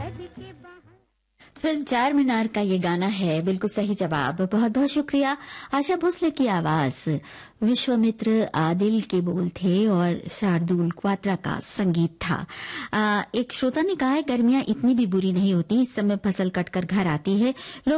Film चार मीनार का ये गाना है, बिल्कुल सही जवाब। बहुत बहुत शुक्रिया। आशा भोसले की आवाज, विश्वामित्र आदिल के बोल थे और शार्दुल क्वात्रा का संगीत था। एक श्रोता ने कहा है गर्मियां इतनी भी बुरी नहीं होती, इस समय फसल कटकर घर आती है, लोग